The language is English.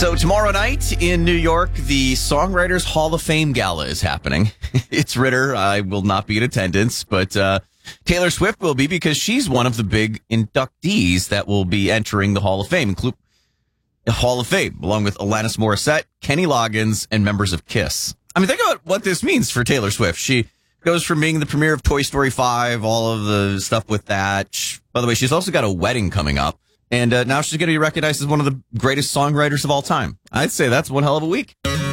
So tomorrow night in New York, the Songwriters Hall of Fame Gala is happening. It's Ritter. I will not be in attendance, but Taylor Swift will be because she's one of the big inductees that will be entering the Hall of Fame, include the Hall of Fame, along with Alanis Morissette, Kenny Loggins, and members of Kiss. I mean, think about what this means for Taylor Swift. She goes from being the premiere of Toy Story 5, all of the stuff with that. By the way, she's also got a wedding coming up. And now she's going to be recognized as one of the greatest songwriters of all time. I'd say that's one hell of a week.